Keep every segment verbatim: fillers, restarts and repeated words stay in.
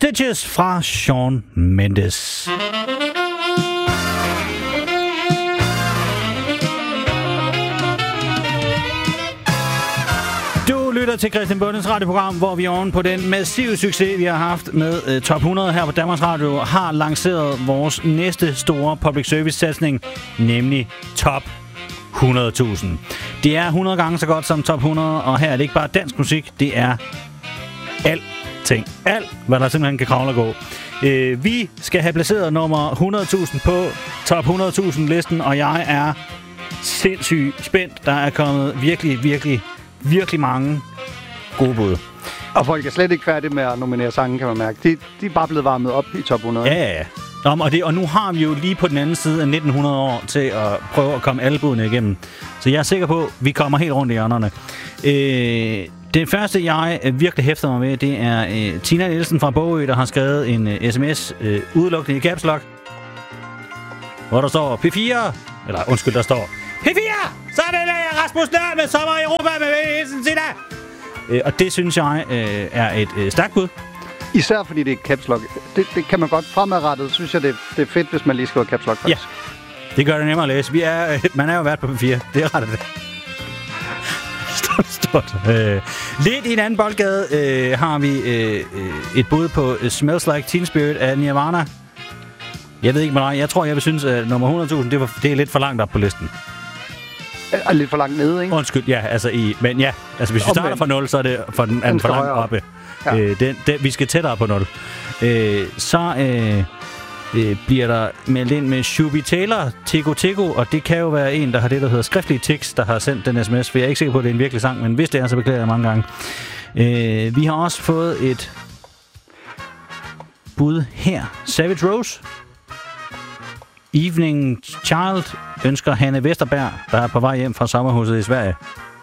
Stitches fra Shawn Mendes. Du lytter til Christian Bundes radioprogram, hvor vi oven på den massive succes, vi har haft med uh, Top hundrede her på Danmarks Radio, har lanceret vores næste store public service-satsning, nemlig Top hundrede tusind. Det er hundrede gange så godt som Top hundrede, og her er det ikke bare dansk musik, det er alting. Alt, hvad der simpelthen kan kravle og gå. Uh, vi skal have placeret nummer hundrede tusind på Top hundrede tusind listen, og jeg er sindssygt spændt. Der er kommet virkelig, virkelig, virkelig mange gode bud. Og folk er slet ikke færdige med at nominere sange, kan man mærke. De, de er bare blevet varmet op i Top hundrede. Ja, ja, ja. Om, og, det, og nu har vi jo lige på den anden side af nitten hundrede år til at prøve at komme alle budene igennem. Så jeg er sikker på, at vi kommer helt rundt i hjørnerne. Øh, det første, jeg virkelig hæfter mig med, det er øh, Tina Nielsen fra Bogø, der har skrevet en øh, sms øh, udelukkende i caps lock, hvor der står P fire, eller undskyld, der står P fire! Så er det der Rasmus Nøhr med Sommer i Europa med V. Nielsen, Tina! Øh, og det synes jeg øh, er et øh, stærkt bud. Især fordi det er caps lock. Det, det kan man godt fremadrettet, synes jeg, det, det er fedt, hvis man lige skriver caps lock først. Ja, det gør det nemmere at læse. Vi er, øh, man er jo vært på P fire, det er ret af det. Stort, stort. Øh, lidt i en anden boldgade øh, har vi øh, et bud på uh, Smells Like Teen Spirit af Nirvana. Jeg ved ikke med dig, jeg tror, jeg vil synes, at nummer hundrede tusind, det, var, det er lidt for langt op på listen. Er lidt for langt nede, ikke? Undskyld, ja, altså i, men ja, altså hvis vi starter Omvendt. fra nul, så er det for den anden for langt oppe. Ja. Øh, den, den, vi skal tættere på nul. Øh, så øh, øh, bliver der meldt ind med Shubi Taylor, Tico Tico, og det kan jo være en, der har det, der hedder skriftlige tekst, der har sendt den sms, for jeg er ikke sikker på, at det er en virkelig sang, men hvis det er, så beklager jeg mange gange. Øh, vi har også fået et bud her. Savage Rose. Evening Child ønsker Hanne Vesterberg, der er på vej hjem fra sommerhuset i Sverige.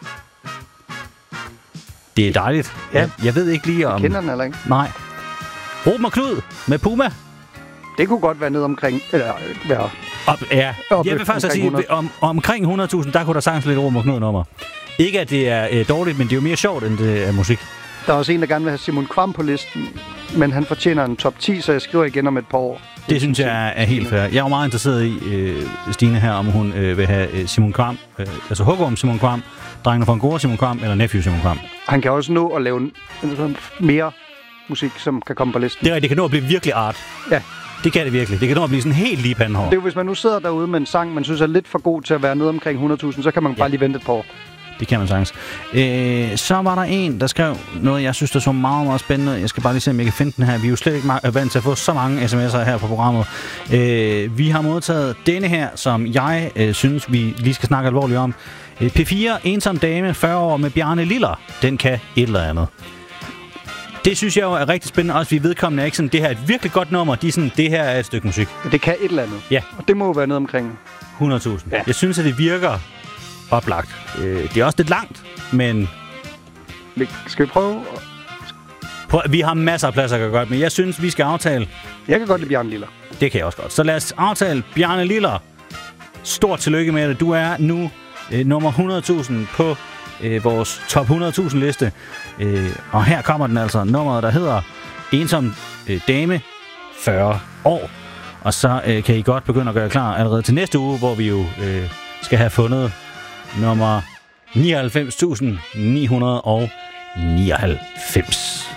Det er dejligt. Ja. Jeg, jeg ved ikke lige om... Jeg kender den heller ikke. Nej. Ruben og Knud med Puma. Det kunne godt være ned omkring... Eller være... Op, ja. Op, jeg vil faktisk sige, at om, omkring hundrede tusind, der kunne der sagtens lidt Ruben og Knud nummer. Ikke at det er øh, dårligt, men det er jo mere sjovt, end det er musik. Der er også en, der gerne vil have Simon Kvam på listen, men han fortjener en top ti, så jeg skriver igen om et par år. Det synes jeg er helt fair. Jeg er jo meget interesseret i, øh, Stine her, om hun øh, vil have øh, Simon Kvam, øh, altså Hugorm Simon Kvam, Drengene fra Angora Simon Kvam, eller Nephew Simon Kvam. Han kan også nå at lave en, en, mere musik, som kan komme på listen. Det er, det kan nå at blive virkelig art. Ja. Det kan det virkelig. Det kan nå at blive sådan helt lige pandehår. Det er jo, hvis man nu sidder derude med en sang, man synes er lidt for god til at være nede omkring hundrede tusind, så kan man ja. bare lige vente et par år. Det kan man sagtens. Øh, så var der en, der skrev noget, jeg synes, der så meget, meget spændende. Jeg skal bare lige se, om jeg kan finde den her. Vi er jo slet ikke vant til at få så mange sms'er her på programmet. Øh, vi har modtaget denne her, som jeg øh, synes, vi lige skal snakke alvorligt om. P fire, Ensom Dame, fyrre år med Bjarne Liller. Den kan et eller andet. Det synes jeg jo er rigtig spændende. Også vi vedkommende er ikke sådan, det her er et virkelig godt nummer. De er sådan, det her er et stykke musik. Det kan et eller andet. Ja. Og det må jo være nede omkring hundrede tusind. Ja. Jeg synes, at det virker oplagt. Øh, det er også lidt langt, men... Skal vi prøve? Prøv, vi har masser af pladser, at gøre, men jeg synes, vi skal aftale... Jeg kan godt lide Bjarne Liller. Det kan jeg også godt. Så lad os aftale Bjarne Liller. Stort tillykke med det. Du er nu øh, nummer hundrede tusind på øh, vores top hundrede tusind liste. Øh, og her kommer den altså. Nummeret, der hedder Ensom øh, Dame, fyrre år. Og så øh, kan I godt begynde at gøre klar allerede til næste uge, hvor vi jo øh, skal have fundet nummer nioghalvfems tusind ni hundrede nioghalvfems.